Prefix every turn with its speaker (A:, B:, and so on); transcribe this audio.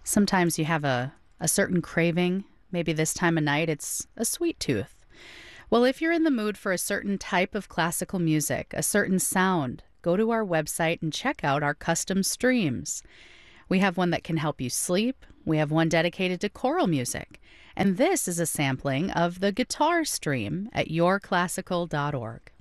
A: Sometimes you have a certain craving. Maybe this time of night it's a sweet tooth. Well, if you're in the mood for a certain type of classical music, a certain sound, go to our website and check out our custom streams. We have one that can help you sleep. We have one dedicated to choral music. And this is a sampling of the guitar stream at yourclassical.org.